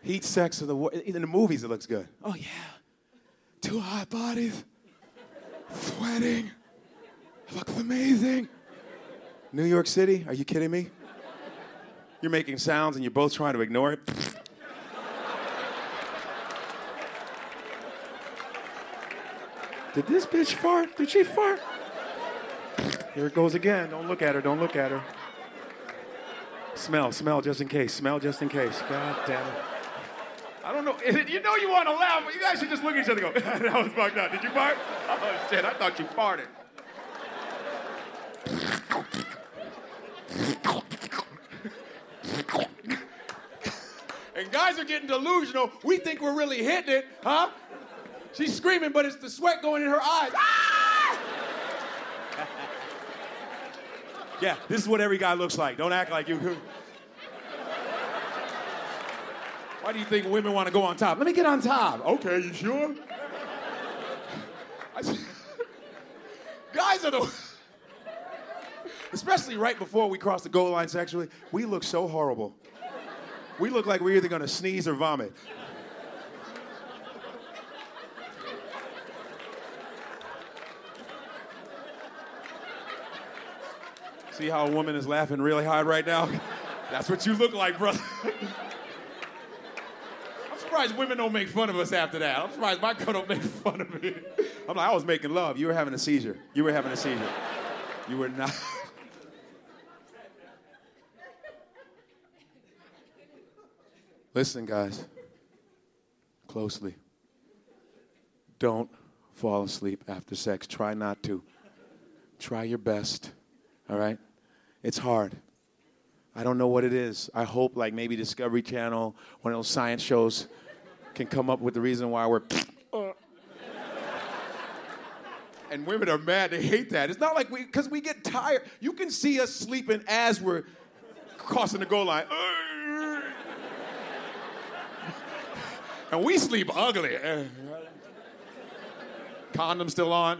Heat sex in the movies, it looks good. Oh, yeah. Two hot bodies, sweating. It looks amazing. New York City, are you kidding me? You're making sounds and you're both trying to ignore it. Did this bitch fart? Did she fart? Here it goes again. Don't look at her. Don't look at her. Smell just in case. Smell just in case. God damn it. I don't know. You know you want to laugh, but you guys should just look at each other and go, that was fucked up. Did you fart? Oh, shit. I thought you farted. And guys are getting delusional. We think we're really hitting it, huh? She's screaming, but it's the sweat going in her eyes. Ah! Yeah, this is what every guy looks like. Don't act like you. Why do you think women want to go on top? Let me get on top. Okay, you sure? Guys are the... Especially right before we cross the goal line sexually, we look so horrible. We look like we're either going to sneeze or vomit. See how a woman is laughing really hard right now? That's what you look like, brother. I'm surprised women don't make fun of us after that. I'm surprised my girl don't make fun of me. I'm like, I was making love. You were having a seizure. You were having a seizure. You were not. Listen, guys, closely. Don't fall asleep after sex. Try not to. Try your best, all right? It's hard. I don't know what it is. I hope like maybe Discovery Channel, one of those science shows, can come up with the reason why we're... And women are mad. They hate that. It's not like because we get tired. You can see us sleeping as we're crossing the goal line. And we sleep ugly. Condom still on.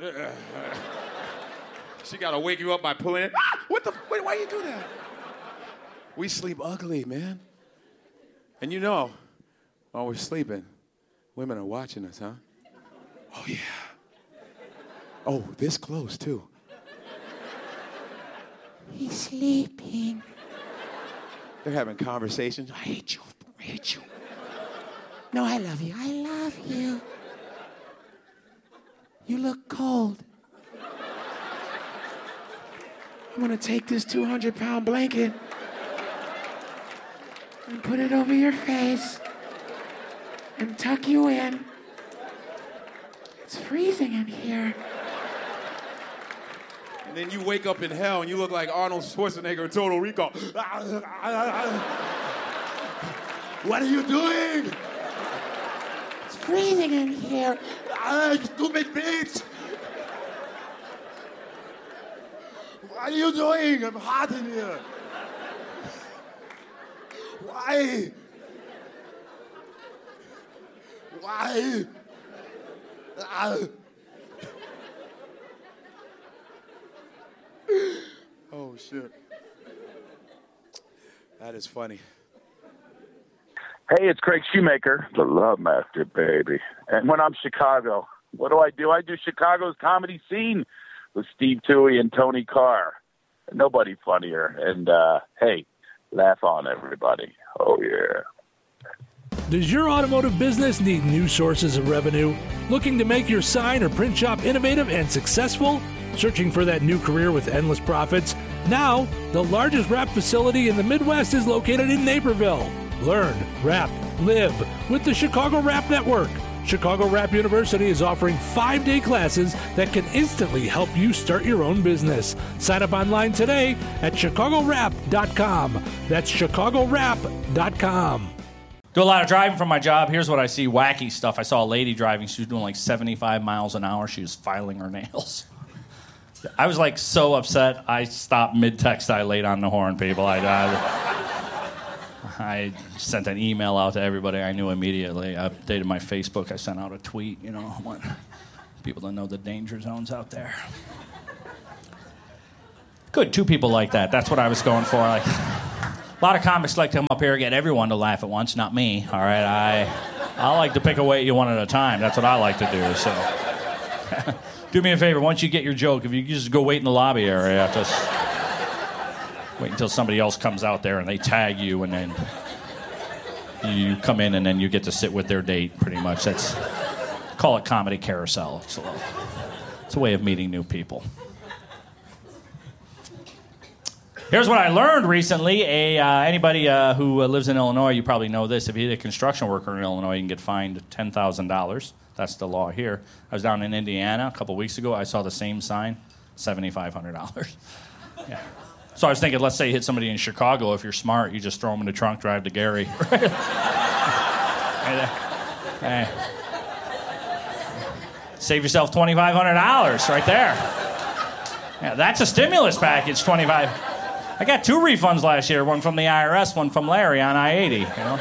She got to wake you up by pulling it. Wait, why you do that? We sleep ugly, man. And you know, while we're sleeping, women are watching us, huh? Oh, yeah. Oh, this close, too. He's sleeping. They're having conversations. I hate you. I hate you. No, I love you. I love you. You look cold. I'm gonna take this 200-pound blanket and put it over your face and tuck you in. It's freezing in here. And then you wake up in hell and you look like Arnold Schwarzenegger in Total Recall. What are you doing? It's freezing in here. Stupid bitch. What are you doing? I'm hot in here. Why? Why? Oh, shit. That is funny. Hey, it's Craig Shoemaker, the Love Master, baby. And when I'm Chicago, what do? I do Chicago's comedy scene with Steve Toohey and Tony Carr. Nobody funnier. And, hey, laugh on, everybody. Oh, yeah. Does your automotive business need new sources of revenue? Looking to make your sign or print shop innovative and successful? Searching for that new career with endless profits? Now, the largest wrap facility in the Midwest is located in Naperville. Learn, wrap, live with the Chicago Wrap Network. Chicago Wrap University is offering 5-day classes that can instantly help you start your own business. Sign up online today at chicagowrap.com. That's chicagowrap.com. Do a lot of driving for my job. Here's what I see, wacky stuff. I saw a lady driving. She was doing like 75 miles an hour. She was filing her nails. I was like so upset. I stopped mid-text. I laid on the horn, people. I sent an email out to everybody I knew immediately. I updated my Facebook. I sent out a tweet, I want people to know the danger zones out there. Good, 2 people like that. That's what I was going for. Like lot of comics like to come up here and get everyone to laugh at once, not me. All right, I like to pick away at you one at a time. That's what I like to do. So, do me a favor. Once you get your joke, if you just go wait in the lobby area, just wait until somebody else comes out there and they tag you, and then you come in and then you get to sit with their date. Pretty much, call it comedy carousel. It's a way of meeting new people. Here's what I learned recently. Anybody who lives in Illinois, you probably know this. If you're a construction worker in Illinois, you can get fined $10,000. That's the law here. I was down in Indiana a couple weeks ago. I saw the same sign, $7,500. Yeah. So I was thinking, let's say you hit somebody in Chicago. If you're smart, you just throw them in the trunk, drive to Gary. Hey. Save yourself $2,500 right there. Yeah, that's a stimulus package, $25. I got 2 refunds last year, one from the IRS, one from Larry on I-80, you know.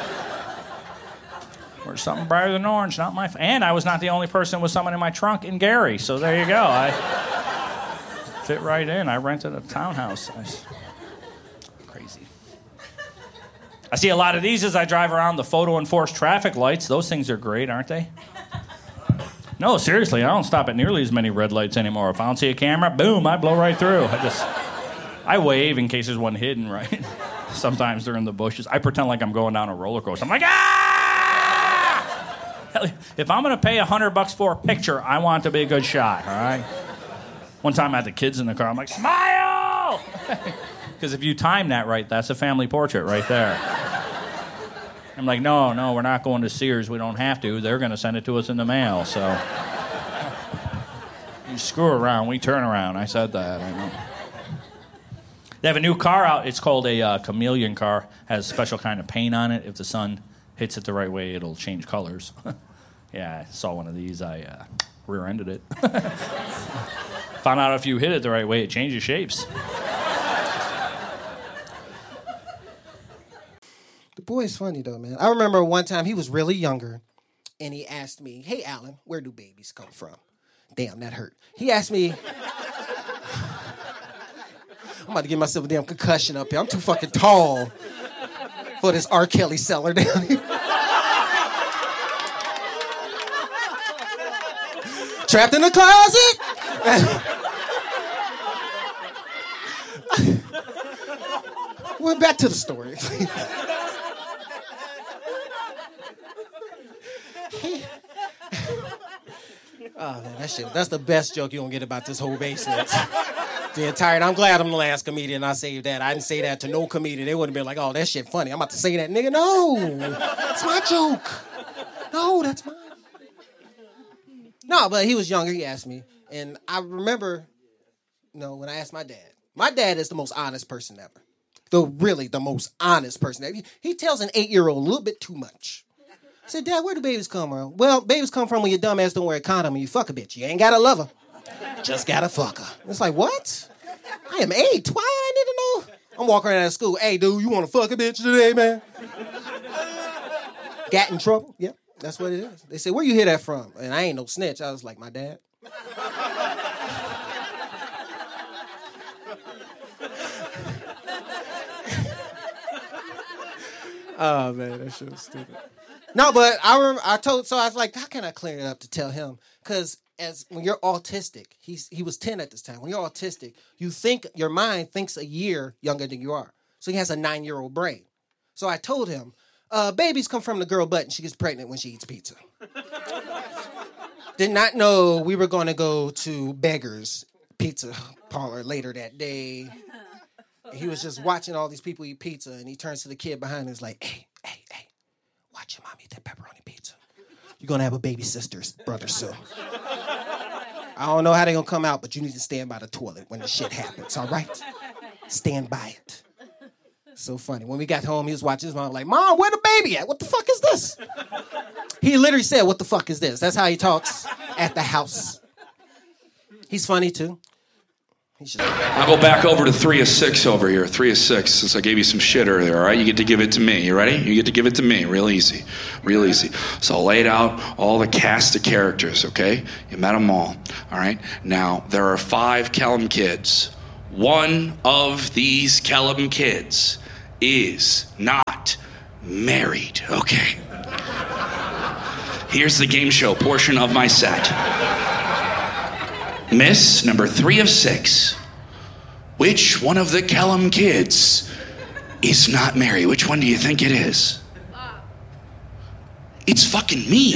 Or something brighter than orange, not my... And I was not the only person with someone in my trunk in Gary, so there you go. I fit right in. I rented a townhouse. Crazy. I see a lot of these as I drive around the photo-enforced traffic lights. Those things are great, aren't they? No, seriously, I don't stop at nearly as many red lights anymore. If I don't see a camera, boom, I blow right through. I wave in case there's one hidden, right? Sometimes they're in the bushes. I pretend like I'm going down a roller coaster. I'm like, ah! If I'm going to pay $100 for a picture, I want it to be a good shot, all right? One time I had the kids in the car. I'm like, smile! Because if you time that right, that's a family portrait right there. I'm like, no, we're not going to Sears. We don't have to. They're going to send it to us in the mail, so. You screw around, we turn around. I said that, I know. They have a new car out. It's called a chameleon car. Has a special kind of paint on it. If the sun hits it the right way, it'll change colors. Yeah, I saw one of these. I rear-ended it. Found out if you hit it the right way, it changes shapes. The boy is funny, though, man. I remember one time he was really younger, and he asked me, hey, Alan, where do babies come from? Damn, that hurt. He asked me... I'm about to give myself a damn concussion up here. I'm too fucking tall for this R. Kelly cellar down here. Trapped in the closet. Well, back to the story. Oh, man, that's the best joke you're going to get about this whole basement. I'm glad I'm the last comedian I saved that. I didn't say that to no comedian. They wouldn't have been like, oh, that shit funny. I'm about to say that, nigga. No, that's my joke. No, that's mine. No, but he was younger. He asked me. And I remember, when I asked my dad is the most honest person ever. The most honest person ever. He tells an 8-year-old a little bit too much. I said, Dad, where do babies come from? Well, babies come from when your dumb ass don't wear a condom and you fuck a bitch. You ain't gotta love her. Just gotta fuck her. It's like, what? I am 8. Why I need to know? I'm walking around at school. Hey, dude, you want to fuck a bitch today, man? Got in trouble? Yep, that's what it is. They say, where you hear that from? And I ain't no snitch. I was like, my dad. Oh, man, that shit was stupid. No, but I was like, how can I clear it up to tell him? Because when you're autistic, he was 10 at this time. When you're autistic, your mind thinks a year younger than you are. So he has a 9-year-old brain. So I told him, babies come from the girl butt and she gets pregnant when she eats pizza. Did not know we were going to go to Beggar's Pizza Parlor later that day. And he was just watching all these people eat pizza, and he turns to the kid behind him and is like, hey, watch your mom eat that pepperoni pizza. You're going to have a baby sister's brother soon. I don't know how they're going to come out, but you need to stand by the toilet when the shit happens, all right? Stand by it. So funny. When we got home, he was watching his mom like, Mom, where the baby at? What the fuck is this? He literally said, what the fuck is this? That's how he talks at the house. He's funny, too. I'll go back over to 3 of 6 over here. 3 of 6, since I gave you some shit earlier, all right? You get to give it to me. You ready? You get to give it to me. Real easy. Real easy. So I'll lay out all the cast of characters, okay? You met them all right? Now, there are 5 Kellum kids. One of these Kellum kids is not married. Okay. Here's the game show portion of my set. Miss number 3 of 6. Which one of the Kellum kids is not married? Which one do you think it is? It's fucking me.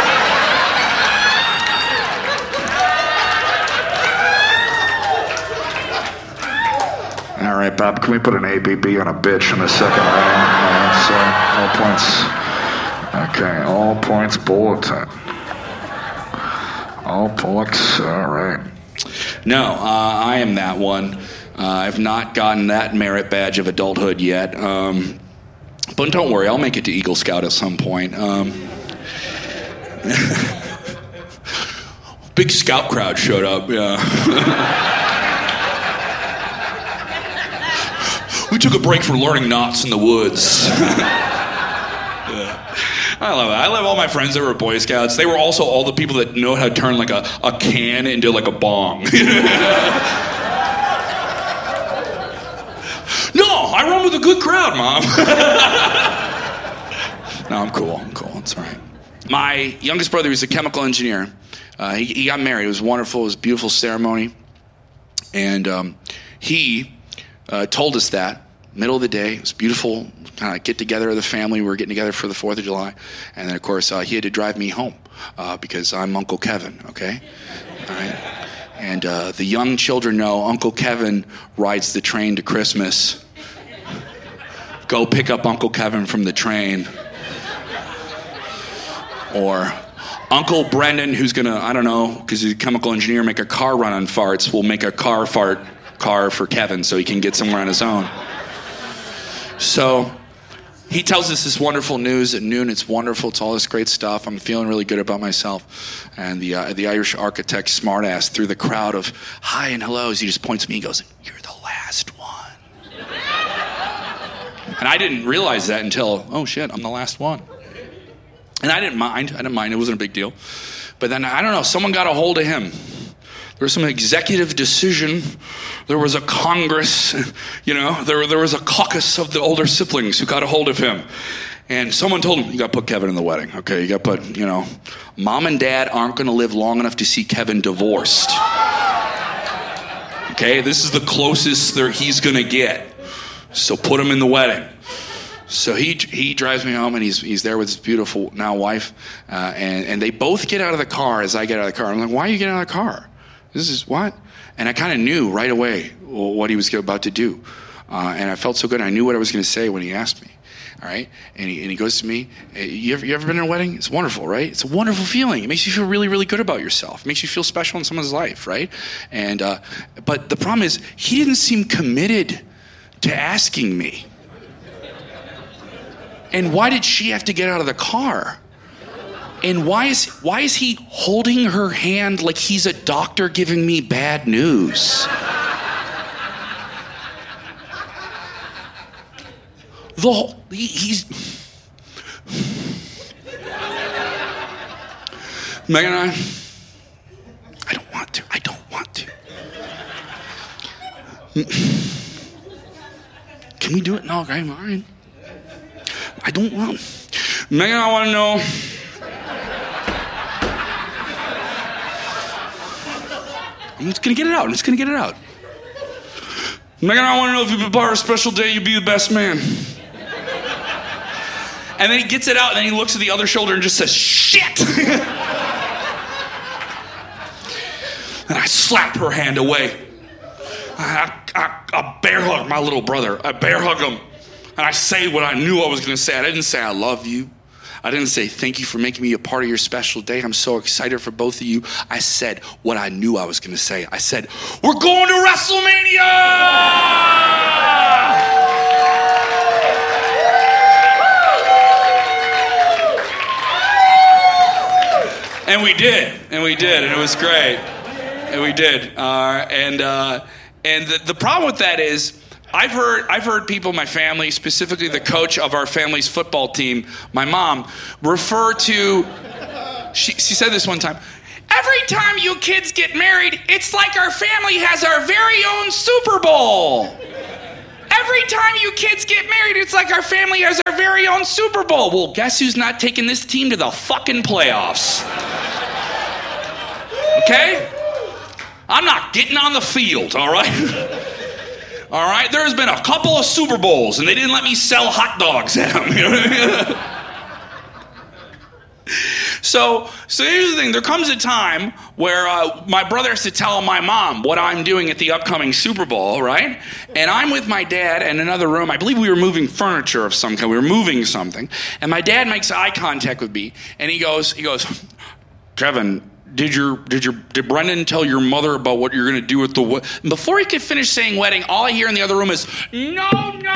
All right, Bob, can we put an ABB on a bitch in the second round? All points. Okay, all points bulletin. All points, all right. No, I am that one. I've not gotten that merit badge of adulthood yet. But don't worry, I'll make it to Eagle Scout at some point. Big scout crowd showed up, yeah. We took a break for learning knots in the woods. Yeah. I love it. I love all my friends that were Boy Scouts. They were also all the people that know how to turn like a can into like a bong. No, I run with a good crowd, Mom. No, I'm cool. It's all right. My youngest brother was a chemical engineer. He got married. It was wonderful. It was a beautiful ceremony. And he told us that, middle of the day. It was beautiful. Kind of get together of the family. We were getting together for the 4th of July. And then, of course, he had to drive me home because I'm Uncle Kevin, okay? All right. And the young children know Uncle Kevin rides the train to Christmas. Go pick up Uncle Kevin from the train. Or Uncle Brendan, who's going to, I don't know, because he's a chemical engineer, make a car run on farts, will make a car for Kevin so he can get somewhere on his own. So he tells us this wonderful news at noon. It's wonderful. It's all this great stuff. I'm feeling really good about myself. And the Irish architect smartass through the crowd of hi and hellos, he just points at me and goes, "You're the last one." And I didn't realize that until, oh shit, I'm the last one. And I didn't mind. It wasn't a big deal. But then, I don't know, someone got a hold of him. There was some executive decision. There was a Congress, there was a caucus of the older siblings who got a hold of him. And someone told him, you got to put Kevin in the wedding, okay? You got to put, Mom and Dad aren't going to live long enough to see Kevin divorced. Okay, this is the closest he's going to get. So put him in the wedding. So he drives me home, and he's there with his beautiful now wife, and they both get out of the car as I get out of the car. I'm like, why are you getting out of the car? This is what? And I kind of knew right away what he was about to do. And I felt so good. I knew what I was going to say when he asked me. All right? And he goes to me, you ever been in a wedding? It's wonderful, right? It's a wonderful feeling. It makes you feel really, really good about yourself. It makes you feel special in someone's life, right? And but the problem is, he didn't seem committed to asking me. And why did she have to get out of the car? And why is he holding her hand like he's a doctor giving me bad news? He's Megan and I don't want to. Can we do it? No, okay, all right. I don't want. Megan, I want to know. I'm just going to get it out. Megan, I want to know if you've been part of a special day, you'd be the best man. And then he gets it out, and then he looks at the other shoulder and just says, shit! And I slap her hand away. I bear hug my little brother. I bear hug him. And I say what I knew I was going to say. I didn't say I love you. I didn't say thank you for making me a part of your special day. I'm so excited for both of you. I said what I knew I was going to say. I said, we're going to WrestleMania! And we did, and it was great. And we did. And the problem with that is, I've heard people in my family, specifically the coach of our family's football team, my mom, refer to, she said this one time, every time you kids get married, it's like our family has our very own Super Bowl. every time you kids get married, it's like our family has our very own Super Bowl. Well, guess who's not taking this team to the fucking playoffs? Okay? I'm not getting on the field, all right? All right? There's been a couple of Super Bowls, and they didn't let me sell hot dogs at them. You know what I mean? So here's the thing. There comes a time where my brother has to tell my mom what I'm doing at the upcoming Super Bowl, right? And I'm with my dad in another room. I believe we were moving furniture of some kind. We were moving something. And my dad makes eye contact with me, and he goes, Kevin, did Brendan tell your mother about what you're going to do with the wedding? Before he could finish saying wedding, all I hear in the other room is, no.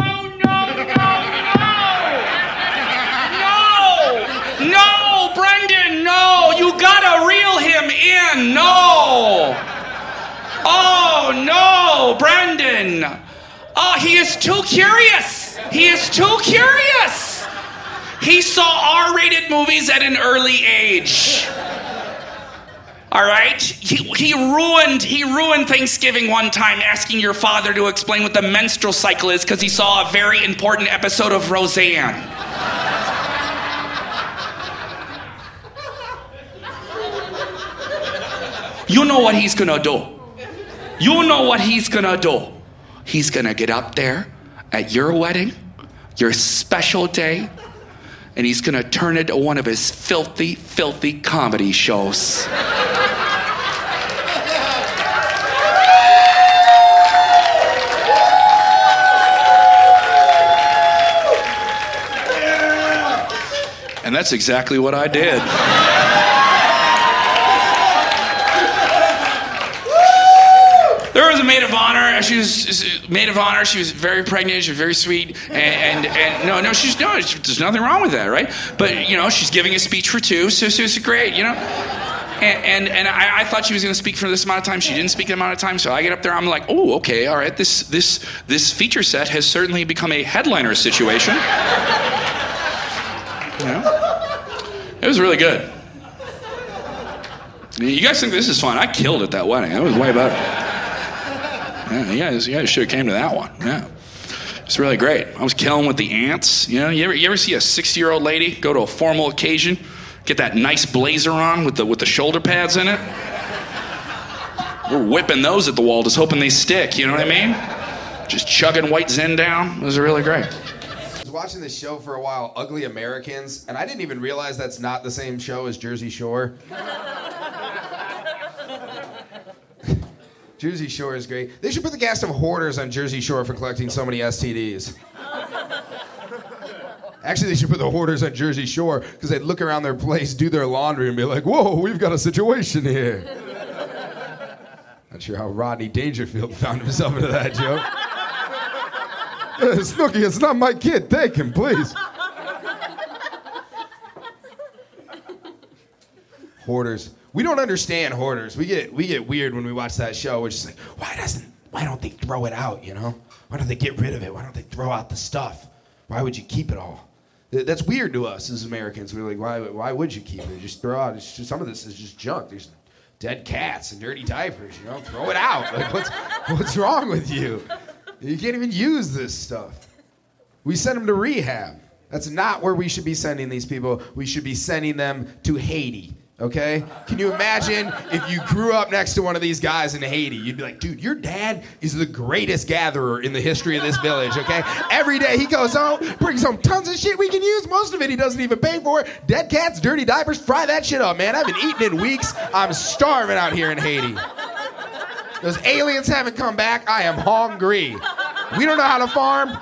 No, Brendan, no. You got to reel him in. No. Oh, no, Brendan. Oh, he is too curious. He saw R-rated movies at an early age. All right? He ruined Thanksgiving one time asking your father to explain what the menstrual cycle is because he saw a very important episode of Roseanne. You know what he's gonna do. He's gonna get up there at your wedding, your special day, and he's gonna turn it to one of his filthy, filthy comedy shows. And that's exactly what I did. There was a maid of honor. She was very pregnant. She was very sweet. And there's nothing wrong with that, right? But she's giving a speech for two, so it's great, And I thought she was going to speak for this amount of time. She didn't speak an amount of time, so I get up there. I'm like, oh, okay, all right. This feature set has certainly become a headliner situation. It was really good. You guys think this is fun? I killed at that wedding. It was way better. Yeah, you guys should have came to that one. Yeah, it's really great. I was killing with the ants. You ever see a 60-year-old lady go to a formal occasion, get that nice blazer on with the shoulder pads in it? We're whipping those at the wall, just hoping they stick. You know what I mean? Just chugging white Zen down. It was really great. I was watching this show for a while, Ugly Americans, and I didn't even realize that's not the same show as Jersey Shore. Jersey Shore is great. They should put the cast of Hoarders on Jersey Shore for collecting so many STDs. Actually, they should put the Hoarders on Jersey Shore because they'd look around their place, do their laundry, and be like, whoa, we've got a situation here. Not sure how Rodney Dangerfield found himself into that joke. Snooki, it's not my kid. Take him, please. Hoarders. We don't understand Hoarders. We get weird when we watch that show. We're just like, why don't they throw it out, Why don't they get rid of it? Why don't they throw out the stuff? Why would you keep it all? That's weird to us as Americans. We're like, why would you keep it? Just throw out. Some of this is just junk. There's dead cats and dirty diapers, Throw it out. Like, what's wrong with you? You can't even use this stuff. We send them to rehab. That's not where we should be sending these people. We should be sending them to Haiti. Okay? Can you imagine if you grew up next to one of these guys in Haiti? You'd be like, dude, your dad is the greatest gatherer in the history of this village, okay? Every day he goes home, brings home tons of shit we can use. Most of it he doesn't even pay for. Dead cats, dirty diapers, fry that shit up, man. I haven't eaten in weeks. I'm starving out here in Haiti. Those aliens haven't come back. I am hungry. We don't know how to farm.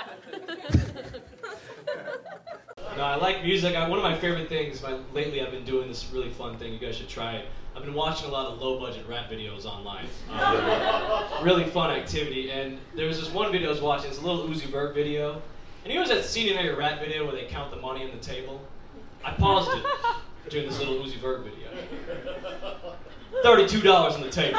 No, I like music. One of my favorite things, lately I've been doing this really fun thing. You guys should try it. I've been watching a lot of low-budget rap videos online. Really fun activity. And there was this one video I was watching. It's a little Uzi Vert video. And he was at Senior rap video where they count the money on the table. I paused it during this little Uzi Vert video. $32 on the table.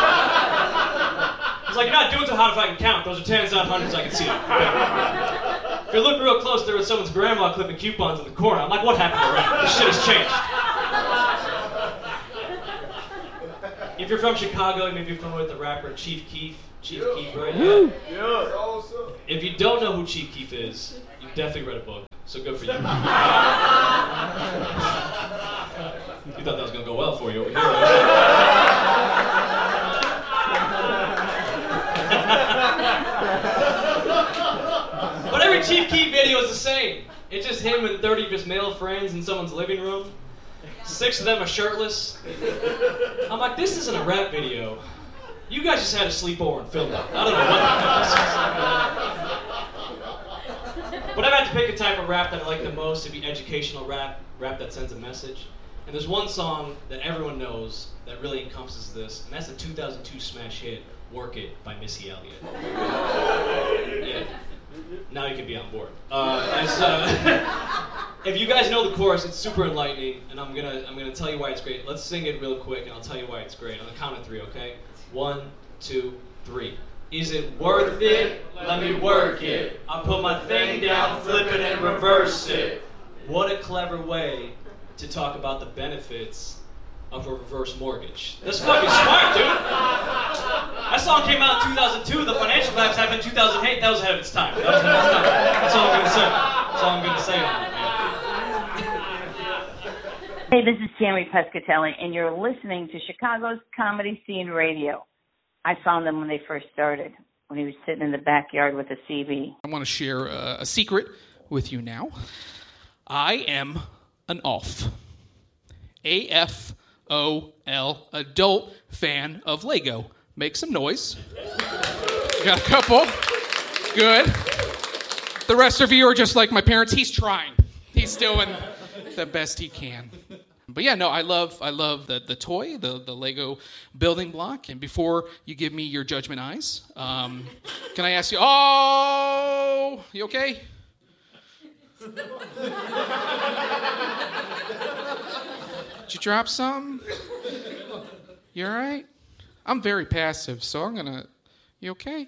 He's like, you're not doing so hot if I can count. Those are tens, not hundreds. I can see it. If you look real close, there was someone's grandma clipping coupons in the corner. I'm like, what happened to rap? This shit has changed. If you're from Chicago, you may be familiar with the rapper Chief Keef. Chief Keef, right? Yeah. If you don't know who Chief Keef is, you've definitely read a book. So good for you. You thought that was going to go well for you over here. But every Chief Keef video is the same. It's just him and 30 of his male friends in someone's living room. 6 of them are shirtless. I'm like, this isn't a rap video. You guys just had a sleepover and filmed it. I don't know what this is. But I've had to pick a type of rap that I like the most to be educational rap that sends a message. And there's one song that everyone knows that really encompasses this, and that's the 2002 smash hit, Work It by Missy Elliott. Yeah. Now you can be on board. If you guys know the chorus, it's super enlightening, and I'm gonna tell you why it's great. Let's sing it real quick, and I'll tell you why it's great. On the count of 3, okay? 1, 2, 3. Is it worth it? Let me work it. I put my thing down, flip it and reverse it. What a clever way to talk about the benefits of a reverse mortgage. That's fucking smart, dude. That song came out in 2002. The financial collapse happened in 2008. That was ahead of its time. That's all I'm gonna say. That's all I'm gonna say on it, man. Hey, this is Tammy Pescatelli, and you're listening to Chicago's Comedy Scene Radio. I found them when they first started, when he was sitting in the backyard with a CB. I want to share a secret with you now. I am an ALF. AFOL, adult fan of Lego. Make some noise. Got a couple. Good. The rest of you are just like my parents. He's trying. He's doing the best he can. But yeah, no, I love the toy, the Lego building block. And before you give me your judgment eyes, can I ask you, you okay? Did you drop something? You all right? I'm very passive, so you okay?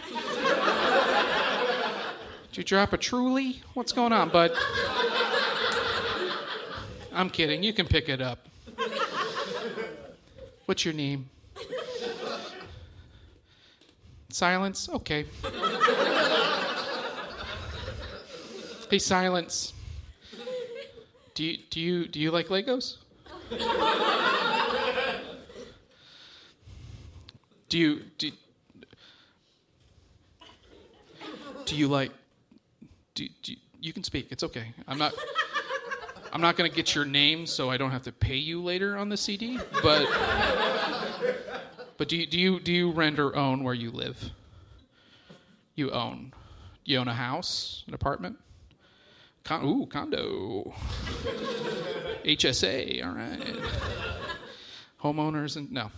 Did you drop a Truly? What's going on, bud? I'm kidding. You can pick it up. What's your name? Silence? Okay. Hey, Silence. Do you like Legos? Do you like? You can speak. It's okay. I'm not going to get your name, so I don't have to pay you later on the CD. But do you rent or own where you live? You own. You own a house, an apartment? Condo. HSA. All right. Homeowners and no.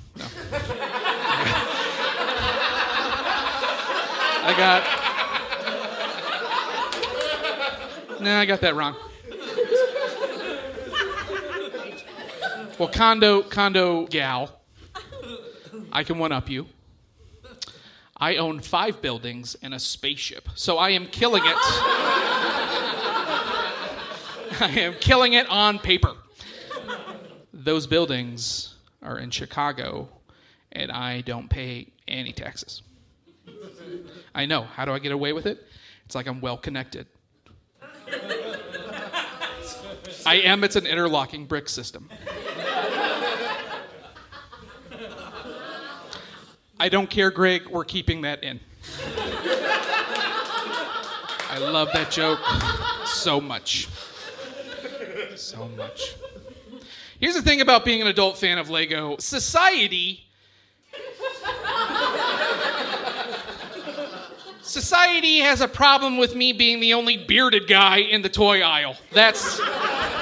I got that wrong. Well, condo gal, I can one-up you. I own 5 buildings and a spaceship, so I am killing it. I am killing it on paper. Those buildings are in Chicago, and I don't pay any taxes. I know. How do I get away with it? It's like I'm well-connected. It's an interlocking brick system. I don't care, Greg. We're keeping that in. I love that joke so much. So much. Here's the thing about being an adult fan of Lego. Society has a problem with me being the only bearded guy in the toy aisle. That's the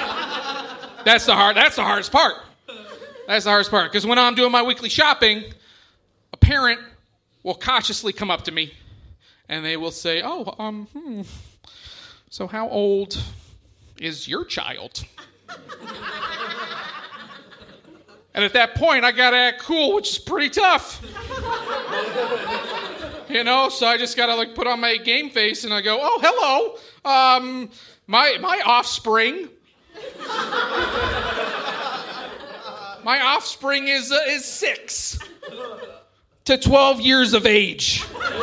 hardest part. That's the hardest part. Because when I'm doing my weekly shopping, a parent will cautiously come up to me and they will say, so how old is your child? And at that point, I gotta act cool, which is pretty tough. So I just gotta put on my game face and I go, hello, my offspring. My offspring is 6 to 12 years of age.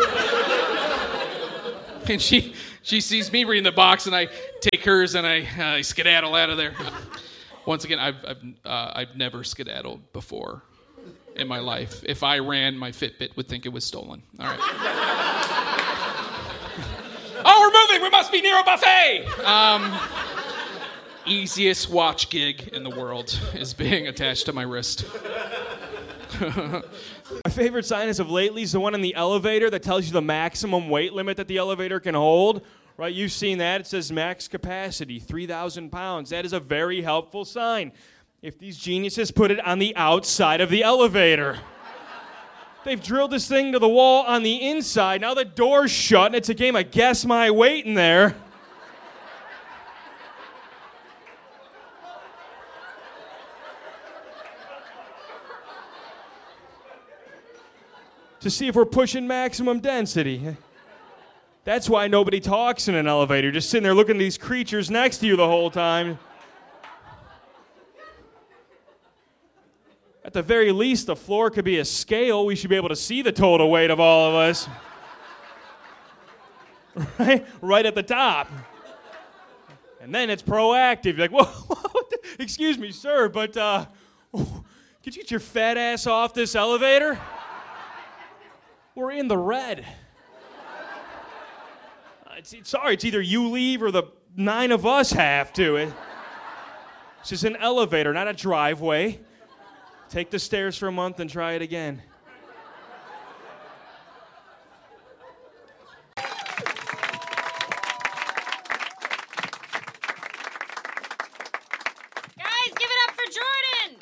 And she sees me reading the box, and I take hers, and I skedaddle out of there. Once again, I've never skedaddled before in my life. If I ran, my Fitbit would think it was stolen. All right. Oh, we're moving. We must be near a buffet. Easiest watch gig in the world is being attached to my wrist. My favorite sign as of lately is the one in the elevator that tells you the maximum weight limit that the elevator can hold. Right, you've seen that. It says max capacity, 3,000 pounds. That is a very helpful sign. If these geniuses put it on the outside of the elevator. They've drilled this thing to the wall on the inside. Now the door's shut, and it's a game of guess my weight in there. To see if we're pushing maximum density. That's why nobody talks in an elevator, just sitting there looking at these creatures next to you the whole time. At the very least, the floor could be a scale. We should be able to see the total weight of all of us. Right at the top. And then it's proactive. You're like, whoa, excuse me, sir, but could you get your fat ass off this elevator? We're in the red. Sorry, it's either you leave or the 9 of us have to. It's just an elevator, not a driveway. Take the stairs for a month and try it again. Guys, give it up for Jordan.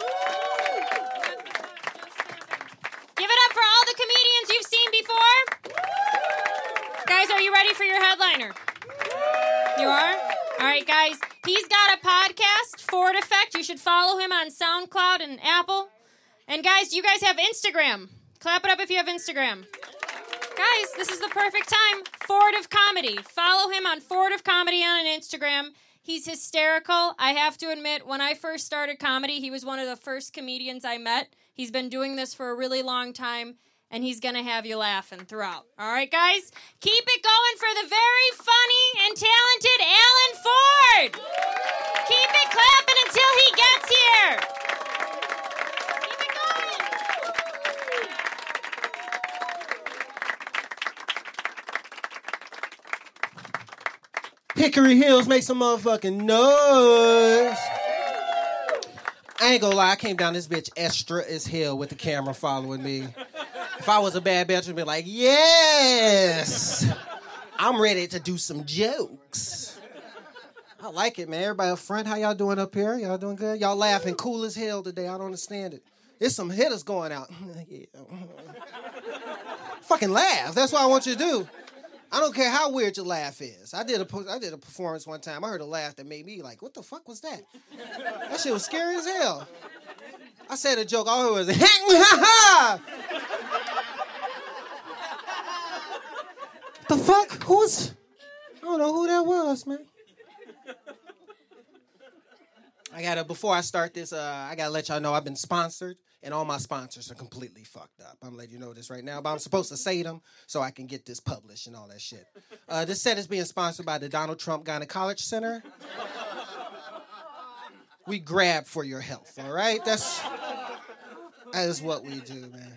Give it up for all the comedians you've seen before. Guys, are you ready for your headliner? You are? All right, guys. He's got a podcast, Ford Effect. You should follow him on SoundCloud and Apple. And guys, do you guys have Instagram? Clap it up if you have Instagram. Guys, this is the perfect time. Ford of Comedy. Follow him on Ford of Comedy on Instagram. He's hysterical. I have to admit, when I first started comedy, he was one of the first comedians I met. He's been doing this for a really long time. And he's going to have you laughing throughout. All right, guys? Keep it going for the very funny and talented Alan Ford. Keep it clapping until he gets here. Keep it going. Hickory Hills, make some motherfucking noise. I ain't gonna lie, I came down this bitch extra as hell with the camera following me. If I was a bad bitch, I'd be like, yes, I'm ready to do some jokes. I like it, man. Everybody up front, how y'all doing up here? Y'all doing good? Y'all laughing cool as hell today. I don't understand it. There's some hitters going out. Yeah. Fucking laugh. That's what I want you to do. I don't care how weird your laugh is. I did a performance one time. I heard a laugh that made me like, what the fuck was that? That shit was scary as hell. I said a joke. All I heard was, ha ha! The fuck? I don't know who that was, man. Before I start this, I gotta let y'all know I've been sponsored, and all my sponsors are completely fucked up. I'm letting you know this right now, but I'm supposed to say them so I can get this published and all that shit. This set is being sponsored by the Donald Trump Gynecology Center. We grab for your health, all right? That is what we do, man.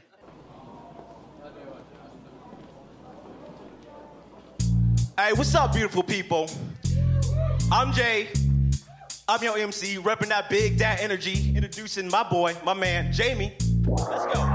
Hey, what's up, beautiful people? I'm Jay. I'm your MC, repping that big dad energy, introducing my boy, my man, Jamie. Let's go.